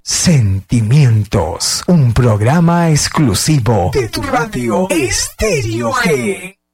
Sentimientos, un programa exclusivo de tu radio Estéreo G.